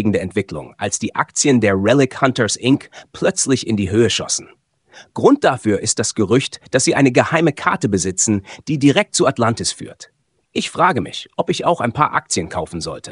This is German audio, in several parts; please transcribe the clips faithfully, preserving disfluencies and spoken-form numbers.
aufregende Entwicklung, als die Aktien der Relic Hunters Incorporated plötzlich in die Höhe schossen. Grund dafür ist das Gerücht, dass sie eine geheime Karte besitzen, die direkt zu Atlantis führt. Ich frage mich, ob ich auch ein paar Aktien kaufen sollte.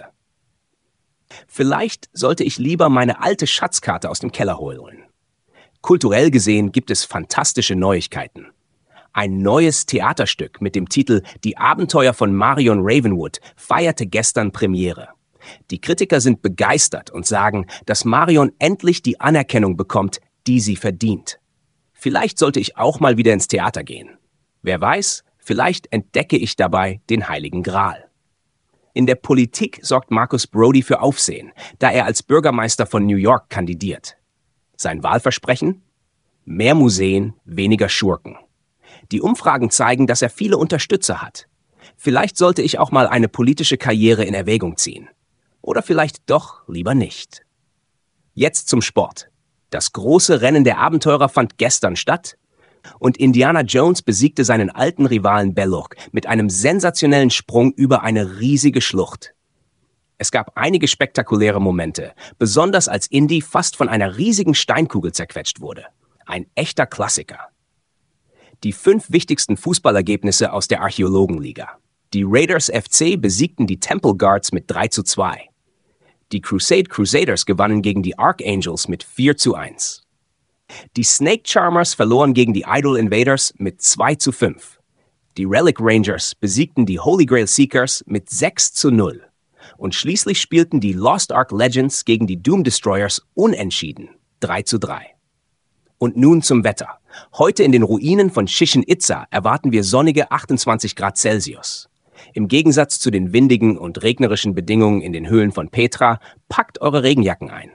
Vielleicht sollte ich lieber meine alte Schatzkarte aus dem Keller holen. Kulturell gesehen gibt es fantastische Neuigkeiten. Ein neues Theaterstück mit dem Titel Die Abenteuer von Marion Ravenwood feierte gestern Premiere. Die Kritiker sind begeistert und sagen, dass Marion endlich die Anerkennung bekommt, die sie verdient. Vielleicht sollte ich auch mal wieder ins Theater gehen. Wer weiß, vielleicht entdecke ich dabei den Heiligen Gral. In der Politik sorgt Marcus Brody für Aufsehen, da er als Bürgermeister von New York kandidiert. Sein Wahlversprechen? Mehr Museen, weniger Schurken. Die Umfragen zeigen, dass er viele Unterstützer hat. Vielleicht sollte ich auch mal eine politische Karriere in Erwägung ziehen. Oder vielleicht doch lieber nicht. Jetzt zum Sport. Das große Rennen der Abenteurer fand gestern statt und Indiana Jones besiegte seinen alten Rivalen Belloq mit einem sensationellen Sprung über eine riesige Schlucht. Es gab einige spektakuläre Momente, besonders als Indy fast von einer riesigen Steinkugel zerquetscht wurde. Ein echter Klassiker. Die fünf wichtigsten Fußballergebnisse aus der Archäologenliga. Die Raiders F C besiegten die Temple Guards mit drei zu zwei. Die Crusade Crusaders gewannen gegen die Archangels mit vier zu eins. Die Snake Charmers verloren gegen die Idol Invaders mit zwei zu fünf. Die Relic Rangers besiegten die Holy Grail Seekers mit sechs zu null. Und schließlich spielten die Lost Ark Legends gegen die Doom Destroyers unentschieden, drei zu drei. Und nun zum Wetter. Heute in den Ruinen von Chichen Itza erwarten wir sonnige achtundzwanzig Grad Celsius. Im Gegensatz zu den windigen und regnerischen Bedingungen in den Höhlen von Petra, packt eure Regenjacken ein.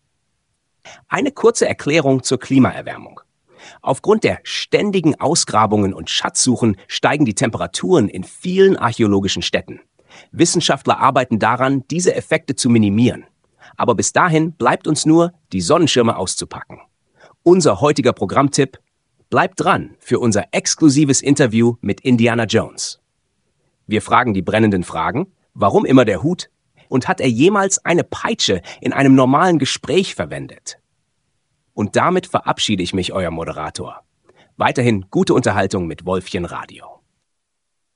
Eine kurze Erklärung zur Klimaerwärmung. Aufgrund der ständigen Ausgrabungen und Schatzsuchen steigen die Temperaturen in vielen archäologischen Städten. Wissenschaftler arbeiten daran, diese Effekte zu minimieren. Aber bis dahin bleibt uns nur, die Sonnenschirme auszupacken. Unser heutiger Programmtipp: Bleibt dran für unser exklusives Interview mit Indiana Jones. Wir fragen die brennenden Fragen: Warum immer der Hut? Und hat er jemals eine Peitsche in einem normalen Gespräch verwendet? Und damit verabschiede ich mich, euer Moderator. Weiterhin gute Unterhaltung mit Wolfchen Radio.